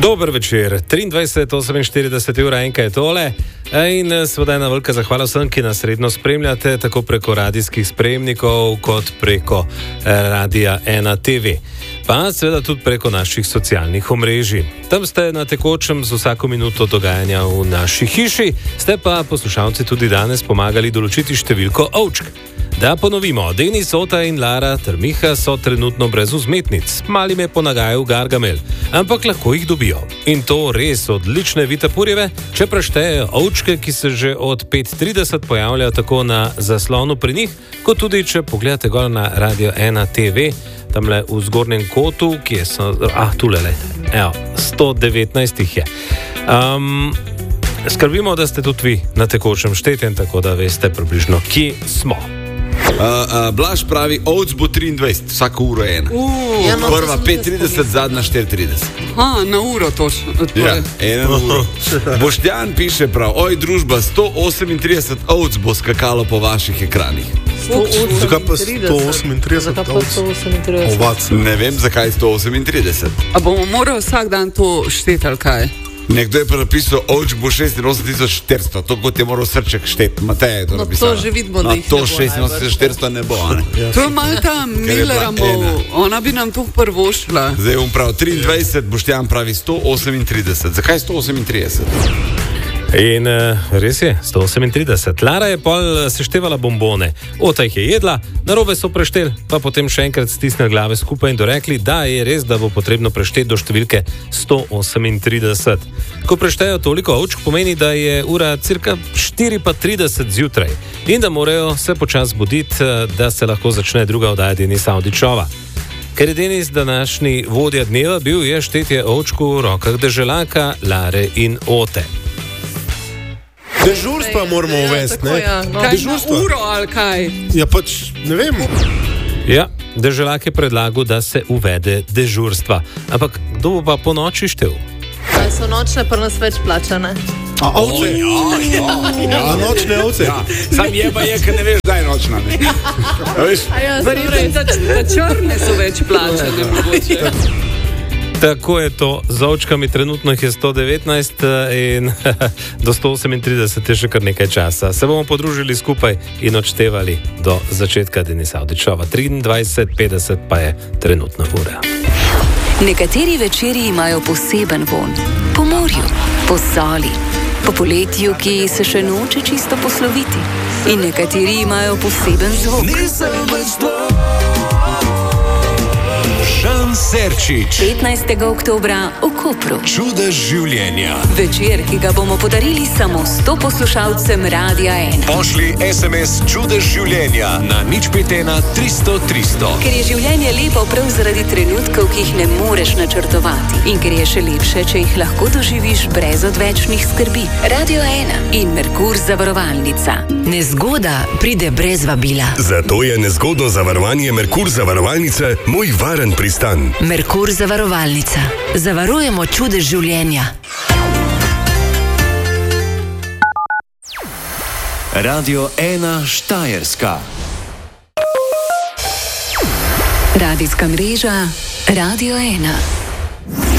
Dober večer, 23:48 ura, enka je tole. In seveda ena velika zahvala vsem, ki nas redno spremljate, tako preko radijskih sprejemnikov, kot preko Radia 1 TV. Pa seveda tudi preko naših socialnih omrežij. Tam ste na tekočem z vsako minuto dogajanja v naši hiši, ste pa poslušalci tudi danes pomagali določiti številko ovčk. Da ponovimo, Denis, Ota in Lara ter Miha so trenutno brez vzmetnic, mali me ponagajajo v Gargamel, ampak lahko jih dobijo. In to res odlične vitapurjeve, če preštejejo ovčke, ki se že od 5:30 pojavljajo tako na zaslonu pri njih, kot tudi če pogledate gor na Radio 1 TV, tamle v zgornjem kotu, kje so, tule, evo, 119 jih je. Skrbimo, da ste tudi vi na tekočem štetjem, tako da veste približno, kje smo. Blaž pravi, ovc bo 23, vsako uro ena. Prva 5:30, zadnja 4:30. Na uro točno. Ja, ena uro. Boštjan piše prav, oj družba, 138 ovc bo skakalo po vaših ekranih. Zakaj pa 138 ovac? Ne vem, zakaj 138. A bomo morali vsak dan to šteti ali kaj? Nekdo je pa napisal, ovč bo 86.400, to kot je moral Srček šteti. Mateja je to napisala. To že vidimo, da jih to 86.400 ne bo, ne? To je malo ta Milleramo, ona bi nam tu prvošla. Zdaj prav 23, Boštjan pravi 138. Zakaj 138? In res je, 138. Lara je pol seštevala bombone, Ota jih je jedla, narobe so prešteli, pa potem še enkrat stisnili glave skupaj in dorekli, da je res, da bo potrebno prešteti do številke 138. Ko preštejo toliko ovčk, pomeni, da je ura cirka 4:30 zjutraj in da morajo se počas buditi, da se lahko začne druga oddaja Denisa Avdićova. Ker je Denis današnji vodja dneva bil, je štetje ovčku v rokah deželaka, Lare in Ote. Dežurstva moramo uvesti, ne? Kaj na uro ali kaj? Ja, pač, ne vem. Ja, deželak je predlagal, da se uvede dežurstva. Ampak kdo bo pa po noči štev? Kaj so nočne, pa nas več plačane? Ovce? Ja, nočne ovce. Ja, sam jeba je, ker ne veš, da je nočna, ne? Verjetno, da črne so več plačane, mogoče. Tako je to, z ovčkami trenutno jih je 119 in do 138 je še kar nekaj časa. Se bomo podružili skupaj in odštevali do začetka Denisa Avdićova. 23:50 pa je trenutna ura. Nekateri večeri imajo poseben vonj. Po morju, po soli, po poletju, ki se še noče čisto posloviti. In nekateri imajo poseben zvok. Žan Serčič. 15. oktobra v Kopru. Čudež življenja. Večer, ki ga bomo podarili samo 100 poslušalcem Radia 1. Pošli SMS Čudež življenja na 051 300 300. Ker je življenje lepo prav zaradi trenutkov, ki jih ne moreš načrtovati. In ker je še lepše, če jih lahko doživiš brez odvečnih skrbi. Radio 1 in Merkur zavarovalnica. Nezgoda pride brez vabila. Zato je nezgodno zavarovanje Merkur zavarovalnice moj varen pristan. Merkur zavarovalnica. Zavarujemo čudež življenja. Radio 1 Štajerska. Radijska mreža Radio 1.